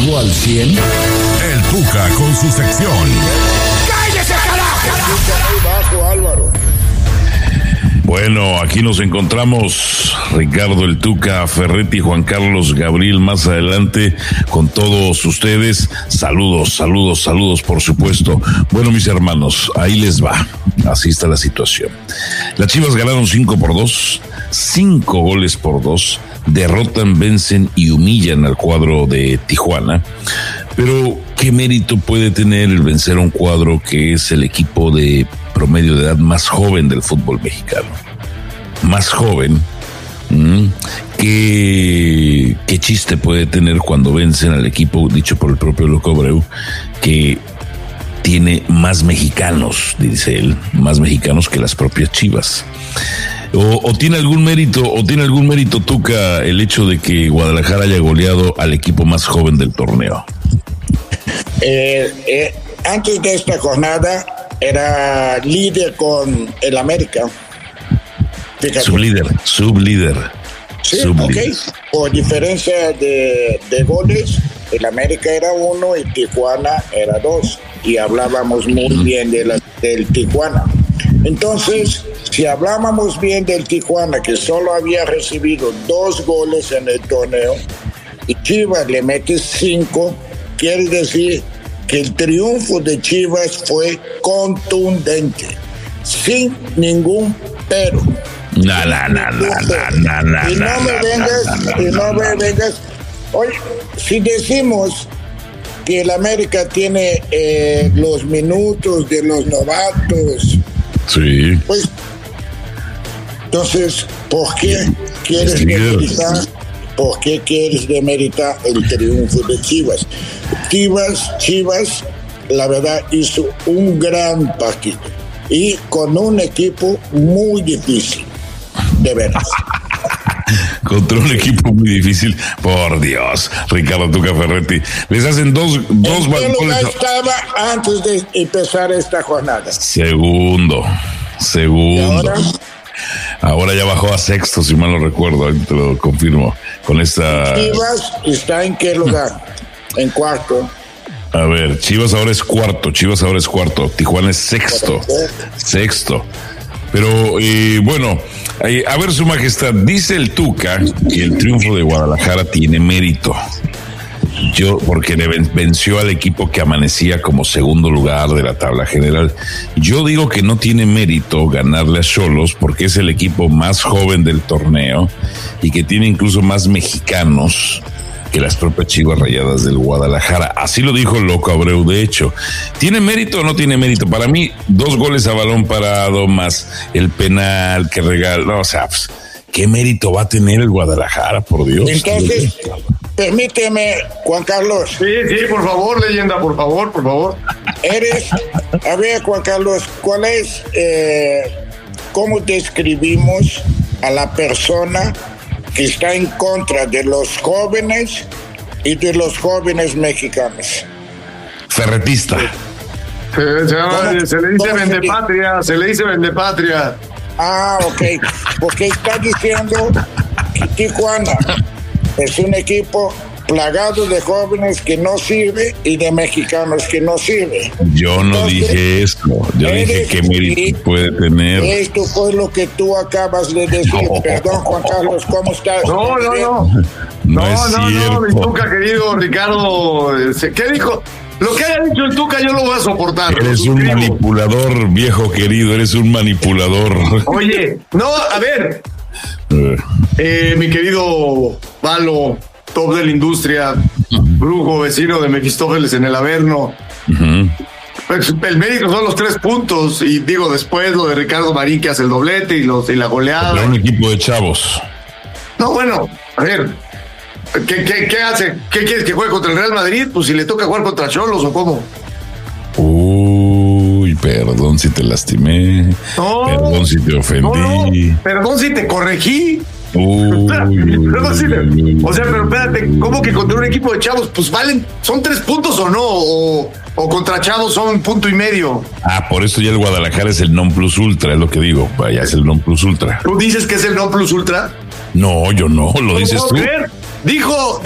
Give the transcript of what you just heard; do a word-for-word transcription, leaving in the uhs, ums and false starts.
¿Todo al cien? El Tuca con su sección. ¡Cállese, carajo! Muy bajo, Álvaro. Bueno, aquí nos encontramos Ricardo el Tuca Ferretti y Juan Carlos Gabriel más adelante con todos ustedes. Saludos, saludos, saludos, por supuesto. Bueno, mis hermanos, ahí les va. Así está la situación. Las Chivas ganaron cinco por dos, cinco goles por dos, derrotan, vencen y humillan al cuadro de Tijuana. Pero, ¿qué mérito puede tener el vencer a un cuadro que es el equipo de promedio de edad más joven del fútbol mexicano? Más joven. ¿Mm? ¿Qué, qué chiste puede tener cuando vencen al equipo, dicho por el propio Loco Abreu, que tiene más mexicanos, dice él, más mexicanos que las propias Chivas? O, o tiene algún mérito, o tiene algún mérito, Tuca, el hecho de que Guadalajara haya goleado al equipo más joven del torneo. Eh, eh, antes de esta jornada era líder con el América. Fíjate. Sublíder, sublíder. Sí, sublíder. ok. Por diferencia de, de goles, el América era uno y Tijuana era dos. Y hablábamos muy bien de la, del Tijuana. Entonces, si hablábamos bien del Tijuana, que solo había recibido dos goles en el torneo, y Chivas le mete cinco, quiere decir que el triunfo de Chivas fue contundente, sin ningún pero. No, no, no, no, no, no, y no me vengas, y no me vengas. Oye, si decimos que el América tiene eh, los minutos de los novatos, sí, pues, entonces, ¿por qué quieres demeritar? ¿Por qué quieres demeritar el triunfo de Chivas? Chivas, Chivas, la verdad, hizo un gran partido y con un equipo muy difícil, de veras. Contra un equipo muy difícil, por Dios, Ricardo Tuca Ferretti. Les hacen dos, dos ¿En qué lugar goles. estaba antes de empezar esta jornada? Segundo, segundo. Ahora, Ahora ya bajó a sexto, si mal no recuerdo, ahí te lo confirmo. Con esta. Chivas está en qué lugar? En cuarto. A ver, Chivas ahora es cuarto, Chivas ahora es cuarto, Tijuana es sexto, sexto. Pero eh, bueno, eh, a ver, Su Majestad, dice el Tuca que el triunfo de Guadalajara tiene mérito. Yo, porque le venció al equipo que amanecía como segundo lugar de la tabla general. Yo digo que no tiene mérito ganarle a Xolos porque es el equipo más joven del torneo y que tiene incluso más mexicanos que las propias Chivas Rayadas del Guadalajara. Así lo dijo Loco Abreu, de hecho. ¿Tiene mérito o no tiene mérito? Para mí, dos goles a balón parado más el penal que regaló, o sea, pues, ¿qué mérito va a tener el Guadalajara, por Dios? Entonces, permíteme, Juan Carlos. Sí, sí, por favor, leyenda, por favor, por favor. Eres, a ver, Juan Carlos, ¿cuál es, eh, cómo describimos a la persona que está en contra de los jóvenes y de los jóvenes mexicanos? Ferretista. Se, se llama- ¿Cómo? se le dice ¿Cómo se vendepatria, se le dice vendepatria. Ah, ok, porque está diciendo que Tijuana es un equipo plagado de jóvenes que no sirve y de mexicanos que no sirve. Yo no Entonces, dije eso. Yo dije eres- qué mérito puede tener. Esto fue lo que tú acabas de decir. No. Perdón, Juan Carlos, ¿cómo estás? No, no, no. No, No, es no, no, mi cierto. Tuca, querido Ricardo. este, ¿Qué dijo? Lo que haya dicho el Tuca yo lo voy a soportar. lo Eres un suscribo. manipulador, viejo querido, eres un manipulador. Oye, no, a ver, eh, mi querido Valo, top de la industria, brujo, vecino de Mefistófeles en el Averno. Ujú. Pues, el mérito son los tres puntos y digo después lo de Ricardo Marín que hace el doblete y, los, y la goleada. Pero un equipo de chavos. No, bueno, a ver, ¿qué, qué, qué hace? ¿Qué quieres que juegue contra el Real Madrid? Pues si le toca jugar contra Xolos o cómo. Uy, perdón si te lastimé. No, Perdón si te No, ofendí. no, perdón si te corregí. Uy, Perdón si te- uy, uy. o sea, pero espérate, ¿cómo que contra un equipo de chavos? Pues valen, ¿son tres puntos o no? O, o contra chavos son un punto y medio. Ah, por eso ya el Guadalajara es el non plus ultra, es lo que digo. Vaya, es el non plus ultra. ¿Tú dices que es el non plus ultra? No, yo no, lo dices ¿Cómo tú. creer? Dijo.